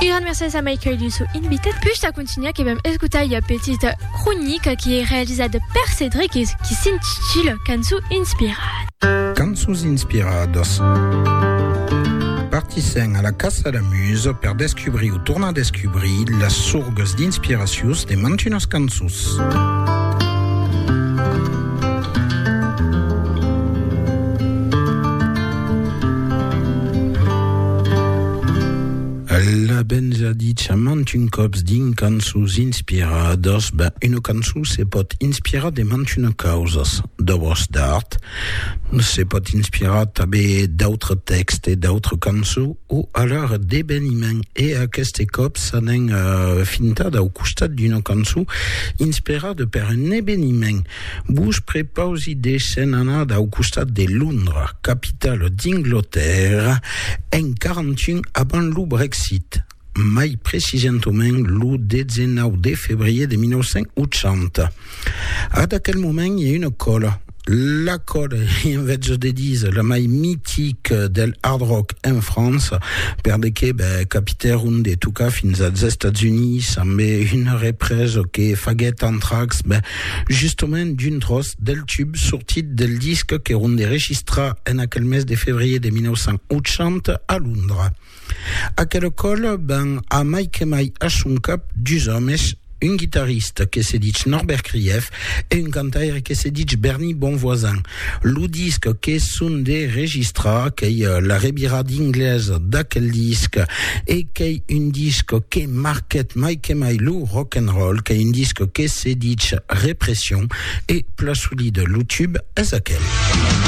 Grand merci à Michael du sous invité. Puis je continue qui va écouter une petite chronique qui est réalisée par Cédric et qui s'intitule Cançons inspirades. Cançons inspirados. Partissent à la Casa da Muse per descubrir ou tornar a descubrir las surgues d'inspiracions de mantunos cançons. La benja dit mantun cops din cançons inspirados, une cançó se pot inspirar de mantuna causas, d'obres d'art, se pot inspirar també d'autres textes et d'autres cançons ou alors d'événements. Et aquest cop s'anen fintada au costat d'una cançó inspirada per un événement. Vos prepausi deixen anar au costat de Londres, capitale d'Angleterre, en 41 avant le Brexit. Mai precisament le 19 de février de 1980. À d'aquel moment, il y a une colle. La colle, en vez de dire la mai mythique del hard rock en France, perquè capitère un de tout cas fins als Estats Unis, amb une reprise que faguet Anthrax, justement d'un tros del tube sortit del disc que on enregistrat en aquel mes de février de 1980 a Londres. Aquella colle, a mai que mai a son cap dos homes, un guitariste que se dit Norbert Krief et un cantaire que se dit Bernie Bonvoisin. Le disque que sont de registrar, que la rebirade inglaise d'aquel disque et que un disque que marquet mai que mai le rock'n'roll, que un disque que se dit Répression et place solide le tube est aquel.